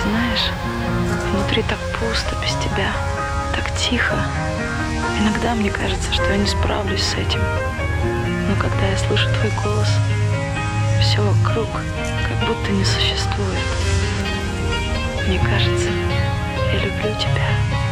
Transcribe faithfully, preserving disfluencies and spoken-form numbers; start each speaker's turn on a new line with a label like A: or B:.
A: Знаешь, внутри так пусто без тебя, так тихо. Иногда мне кажется, что я не справлюсь с этим. Но когда я слышу твой голос, все вокруг как будто не существует. Мне кажется, я люблю тебя.